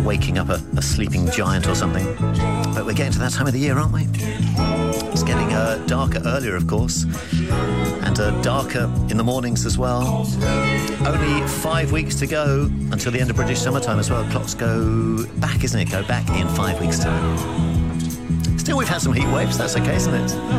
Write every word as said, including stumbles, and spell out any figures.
waking up a, a sleeping giant or something. But we're getting to that time of the year, aren't we? It's getting uh, darker earlier, of course, and uh, darker in the mornings as well. Only five weeks to go until the end of British summertime as well. Clocks go back, isn't it? Go back in five weeks' time. Still, we've had some heat waves. That's okay, isn't it?